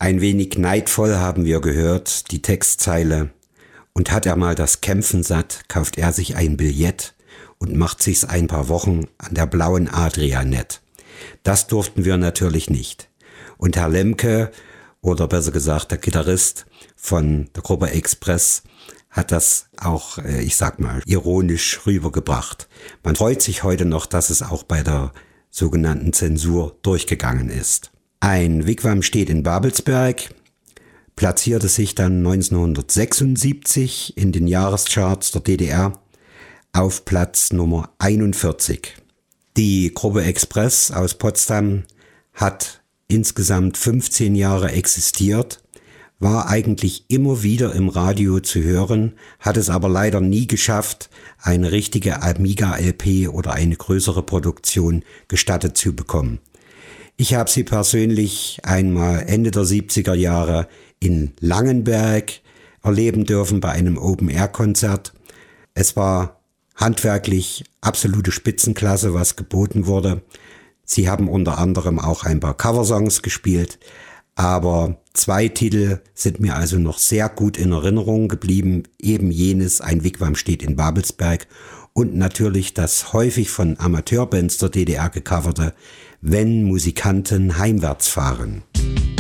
Ein wenig neidvoll haben wir gehört, die Textzeile. Und hat er mal das Kämpfen satt, kauft er sich ein Billett und macht sich's ein paar Wochen an der blauen Adria nett. Das durften wir natürlich nicht. Und Herr Lemke, oder besser gesagt der Gitarrist von der Gruppe Express, hat das auch, ich sag mal, ironisch rübergebracht. Man freut sich heute noch, dass es auch bei der sogenannten Zensur durchgegangen ist. Ein Wigwam steht in Babelsberg, platzierte sich dann 1976 in den Jahrescharts der DDR auf Platz Nummer 41. Die Gruppe Express aus Potsdam hat insgesamt 15 Jahre existiert, war eigentlich immer wieder im Radio zu hören, hat es aber leider nie geschafft, eine richtige Amiga-LP oder eine größere Produktion gestattet zu bekommen. Ich habe sie persönlich einmal Ende der 70er Jahre in Langenberg erleben dürfen bei einem Open-Air-Konzert. Es war handwerklich absolute Spitzenklasse, was geboten wurde. Sie haben unter anderem auch ein paar Coversongs gespielt, aber 2 Titel sind mir also noch sehr gut in Erinnerung geblieben. Eben jenes Ein Wigwam steht in Babelsberg und natürlich das häufig von Amateurbands der DDR gecoverte Wenn Musikanten heimwärts fahren.